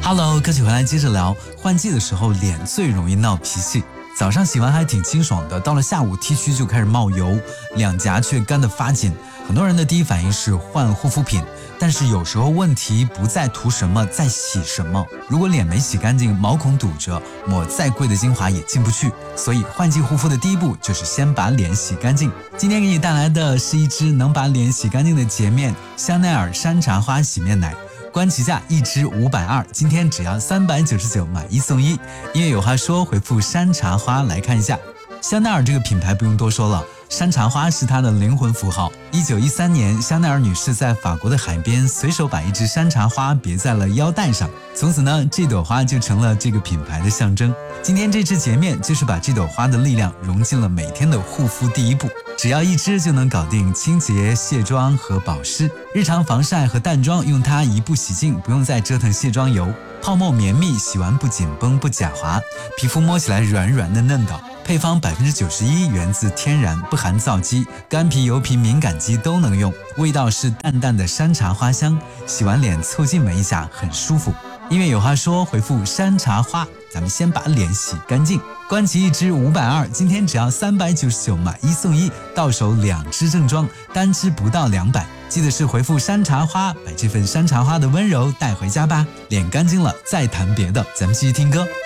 Hello， 歌曲回来接着聊。换季的时候脸最容易闹脾气，早上洗完还挺清爽的，到了下午 T 区就开始冒油，两颊却干得发紧。很多人的第一反应是换护肤品，但是有时候问题不在涂什么，在洗什么。如果脸没洗干净，毛孔堵着，抹再贵的精华也进不去。所以换季护肤的第一步就是先把脸洗干净。今天给你带来的是一支能把脸洗干净的洁面香奈儿山茶花洗面奶。官旗价一支520，今天只要399买一送一。音乐有话说，回复山茶花来看一下。香奈儿这个品牌不用多说了，山茶花是它的灵魂符号。1913年，香奈儿女士在法国的海边随手把一支山茶花别在了腰带上，从此呢，这朵花就成了这个品牌的象征。今天这支洁面就是把这朵花的力量融进了每天的护肤第一步。只要一支就能搞定清洁、卸妆和保湿，日常防晒和淡妆用它一步洗净，不用再折腾卸妆油，泡沫绵密，洗完不紧绷不假滑，皮肤摸起来软软的嫩的。配方91%源自天然，不含皂基，干皮、油皮、敏感肌都能用，味道是淡淡的山茶花香，洗完脸凑近闻一下，很舒服。音乐有话说，回复山茶花，咱们先把脸洗干净。官旗一支520，今天只要399买一送一，到手2支正装，单支不到200。记得是回复山茶花，把这份山茶花的温柔带回家吧。脸干净了再谈别的，咱们继续听歌。